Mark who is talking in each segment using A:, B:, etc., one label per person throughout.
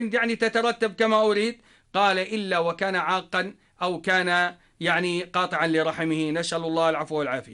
A: يعني تترتب كما أريد؟ قال إلا وكان عاقا أو كان يعني قاطعا لرحمه، نسأل الله العفو والعافية.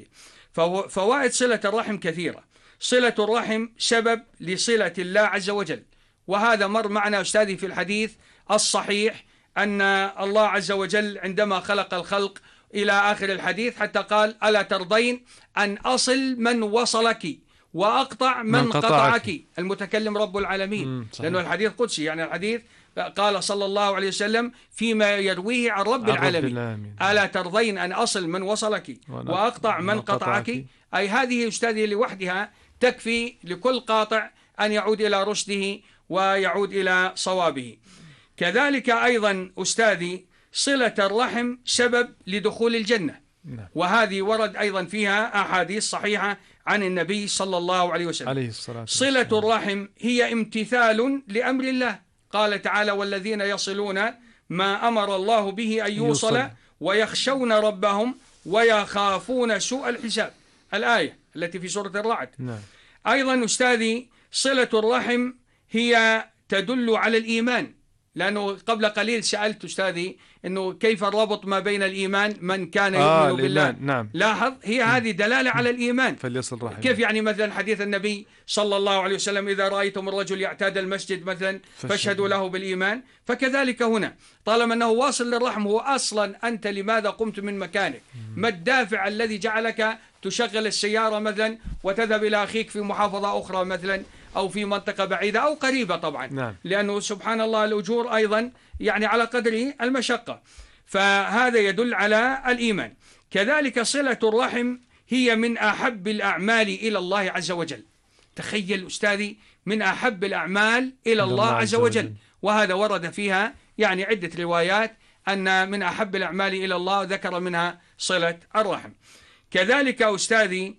A: فوائد صلة الرحم كثيرة. صلة الرحم سبب لصلة الله عز وجل، وهذا مر معنا أستاذي في الحديث الصحيح أن الله عز وجل عندما خلق الخلق إلى آخر الحديث حتى قال: ألا ترضين أن أصل من وصلك وأقطع من قطعك. المتكلم رب العالمين، لأنه الحديث قدسي، يعني الحديث قال صلى الله عليه وسلم فيما يرويه عن رب العالمين: ألا ترضين أن أصل من وصلك وأقطع من قطعك. أي هذه أستاذي لوحدها تكفي لكل قاطع أن يعود إلى رشده ويعود إلى صوابه. كذلك أيضا أستاذي صلة الرحم سبب لدخول الجنة، وهذه ورد أيضا فيها أحاديث صحيحة عن النبي صلى الله عليه وسلم. صلة الرحم هي امتثال لأمر الله، قال تعالى: والذين يصلون ما أمر الله به أن يوصل ويخشون ربهم ويخافون سوء الحساب، الآية التي في سورة الرعد. أيضا أستاذي صلة الرحم هي تدل على الإيمان، لأنه قبل قليل سألت أستاذي أنه كيف الرابط ما بين الإيمان من كان يؤمن بالله.
B: نعم.
A: لاحظ، هي هذه دلالة على الإيمان.
B: فليصل رحمه.
A: كيف يعني مثلا حديث النبي صلى الله عليه وسلم: إذا رأيتم الرجل يعتاد المسجد مثلا فاشهدوا له بالإيمان. فكذلك هنا طالما أنه واصل للرحم، هو أصلا أنت لماذا قمت من مكانك؟ ما الدافع الذي جعلك تشغل السيارة مثلا وتذهب إلى أخيك في محافظة أخرى مثلا أو في منطقة بعيدة أو قريبة طبعا.
B: نعم.
A: لأنه سبحان الله الأجور أيضا يعني على قدر المشقة، فهذا يدل على الإيمان. كذلك صلة الرحم هي من أحب الأعمال إلى الله عز وجل. تخيل أستاذي، من أحب الأعمال إلى الله عز وجل، وهذا ورد فيها يعني عدة روايات أن من أحب الأعمال إلى الله ذكر منها صلة الرحم. كذلك أستاذي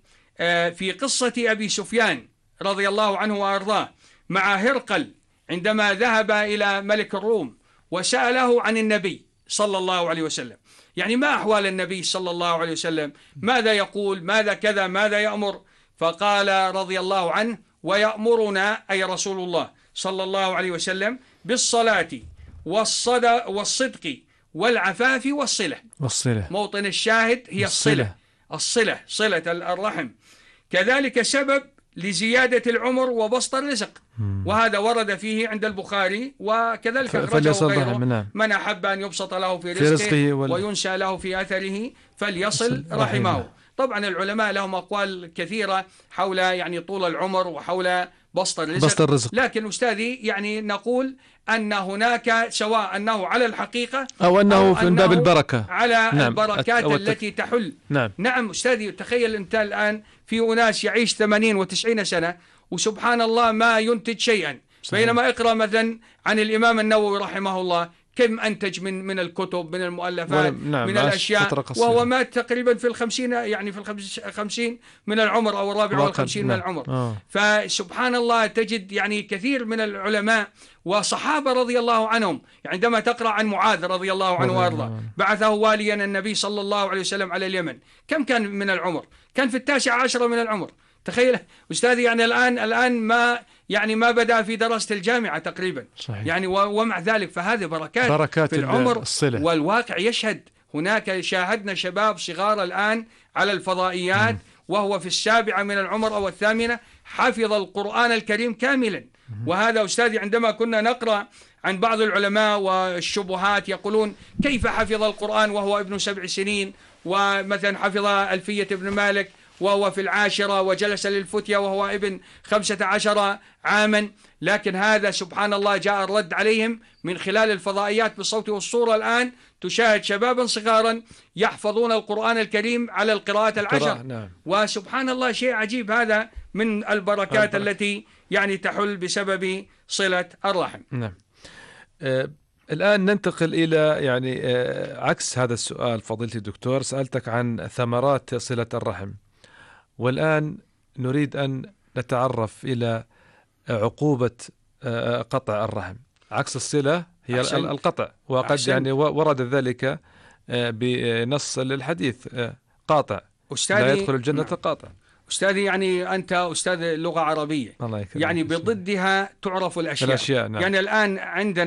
A: في قصة أبي سفيان رضي الله عنه وأرضاه مع هرقل عندما ذهب إلى ملك الروم وسأله عن النبي صلى الله عليه وسلم، يعني ما أحوال النبي صلى الله عليه وسلم، ماذا يقول، ماذا كذا، ماذا يأمر؟ فقال رضي الله عنه: ويأمرنا أي رسول الله صلى الله عليه وسلم بالصلاة والصدق والعفاف والصلة. موطن الشاهد هي الصلة، صلة الرحم. كذلك سبب لزيادة العمر وبسط الرزق، وهذا ورد فيه عند البخاري، وكذلك أخرجه غيره: من أحب أن يبسط له في رزقه وينشى له في أثره فليصل رحمه. طبعا العلماء لهم أقوال كثيرة حول يعني طول العمر وحول بسط الرزق. لكن أستاذي يعني نقول أن هناك سواء أنه على الحقيقة
B: أو أنه في باب البركة،
A: على البركات التي تحل. نعم أستاذي، تخيل أنت الآن في أناس يعيش 80 و90 سنة وسبحان الله ما ينتج شيئا، بينما اقرأ مثلا عن الإمام النووي رحمه الله كم أنتج من الكتب، من المؤلفات، من الأشياء، وهو مات تقريبا في 50 يعني في 50 من العمر أو 54 من العمر. فسبحان الله تجد يعني كثير من العلماء وصحابة رضي الله عنهم، عندما تقرأ عن معاذ رضي الله عنه وارضاه بعثه واليا النبي صلى الله عليه وسلم على اليمن، كم كان من العمر؟ كان في 19 من العمر. تخيل أستاذي، يعني الآن ما بدأ في دراسة الجامعة تقريبا.
B: صحيح.
A: يعني ومع ذلك فهذه بركات في العمر الصلة. والواقع يشهد، هناك شاهدنا شباب صغار الآن على الفضائيات وهو في 7 من العمر أو 8 حفظ القرآن الكريم كاملا. وهذا أستاذي عندما كنا نقرأ عن بعض العلماء والشبهات يقولون كيف حفظ القرآن وهو ابن 7 سنين، ومثلا حفظ ألفية ابن مالك وهو في 10 وجلس للفتية وهو ابن 15 عاما. لكن هذا سبحان الله جاء الرد عليهم من خلال الفضائيات بالصوت والصورة. الآن تشاهد شبابا صغارا يحفظون القرآن الكريم على القراءة 10.
B: نعم.
A: وسبحان الله شيء عجيب، هذا من البركات التي يعني تحل بسبب صلة الرحم.
B: نعم. الآن ننتقل إلى يعني عكس هذا السؤال فضيلة الدكتور، سألتك عن ثمرات صلة الرحم، والآن نريد أن نتعرف إلى عقوبة قطع الرحم. عكس الصلة هي القطع، وقد يعني ورد ذلك بنص الحديث: قاطع لا يدخل الجنة قاطع.
A: أستاذي يعني أنت أستاذ لغة عربية،
B: الله يكرمك.
A: يعني بضدها تعرف الأشياء.
B: نعم.
A: يعني الآن عندنا